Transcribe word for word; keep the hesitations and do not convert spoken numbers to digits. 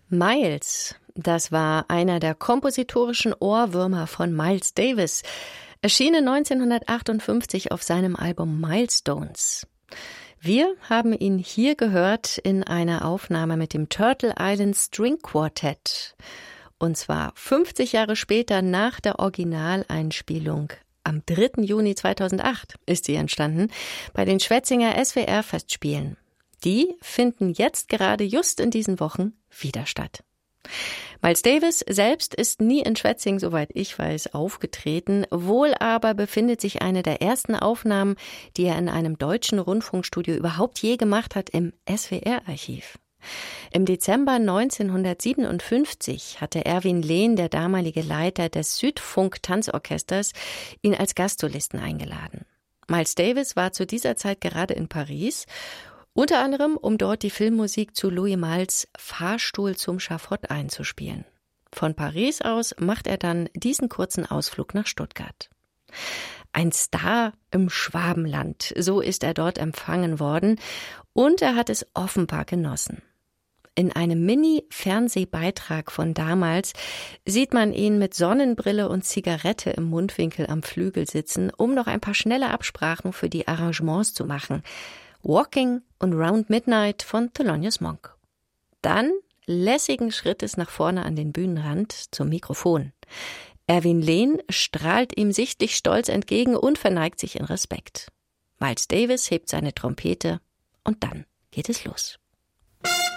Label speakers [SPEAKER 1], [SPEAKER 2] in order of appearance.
[SPEAKER 1] Miles, das war einer der kompositorischen Ohrwürmer von Miles Davis, erschienen neunzehnhundertachtundfünfzig auf seinem Album Milestones. Wir haben ihn hier gehört in einer Aufnahme mit dem Turtle Island String Quartet. Und zwar fünfzig Jahre später nach der Originaleinspielung. Am dritten Juni zweitausendacht ist sie entstanden bei den Schwetzinger S W R-Festspielen. Die finden jetzt gerade just in diesen Wochen wieder statt. Miles Davis selbst ist nie in Schwetzing, soweit ich weiß, aufgetreten. Wohl aber befindet sich eine der ersten Aufnahmen, die er in einem deutschen Rundfunkstudio überhaupt je gemacht hat, im S W R-Archiv. Im Dezember neunzehnhundertsiebenundfünfzig hatte Erwin Lehn, der damalige Leiter des Südfunk-Tanzorchesters, ihn als Gastsolisten eingeladen. Miles Davis war zu dieser Zeit gerade in Paris, unter anderem, um dort die Filmmusik zu Louis Malles Fahrstuhl zum Schafott einzuspielen. Von Paris aus macht er dann diesen kurzen Ausflug nach Stuttgart. Ein Star im Schwabenland, so ist er dort empfangen worden und er hat es offenbar genossen. In einem Mini-Fernsehbeitrag von damals sieht man ihn mit Sonnenbrille und Zigarette im Mundwinkel am Flügel sitzen, um noch ein paar schnelle Absprachen für die Arrangements zu machen. Walking und Round Midnight von Thelonious Monk. Dann lässigen Schrittes nach vorne an den Bühnenrand zum Mikrofon. Erwin Lehn strahlt ihm sichtlich stolz entgegen und verneigt sich in Respekt. Miles Davis hebt seine Trompete und dann geht es los.